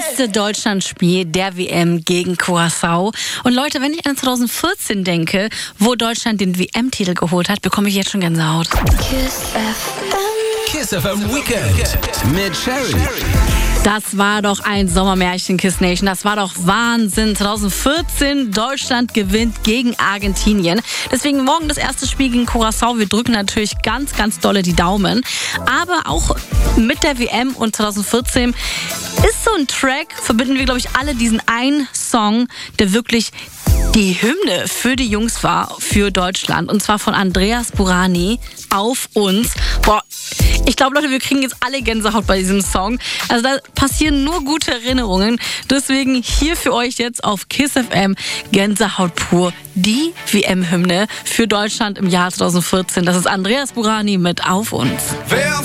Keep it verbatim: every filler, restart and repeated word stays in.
erste Deutschlandspiel der W M gegen Curaçao. Und Leute, wenn ich an zwanzig vierzehn denke, wo Deutschland den W M-Titel geholt hat, bekomme ich jetzt schon Gänsehaut. Kiss F M. Kiss F M Weekend mit Sherry. Das war doch ein Sommermärchen, Kiss Nation. Das war doch Wahnsinn. zwanzig vierzehn, Deutschland gewinnt gegen Argentinien. Deswegen morgen das erste Spiel gegen Curaçao. Wir drücken natürlich ganz, ganz dolle die Daumen. Aber auch mit der W M und zwanzig vierzehn ist so ein Track, verbinden wir, glaube ich, alle diesen einen Song, der wirklich die Hymne für die Jungs war, für Deutschland. Und zwar von Andreas Burani, Auf uns. Boah, ich glaube, Leute, wir kriegen jetzt alle Gänsehaut bei diesem Song. Also da passieren nur gute Erinnerungen. Deswegen hier für euch jetzt auf Kiss F M Gänsehaut pur. Die W M-Hymne für Deutschland im Jahr zwanzig vierzehn. Das ist Andreas Burani mit Auf uns. Wer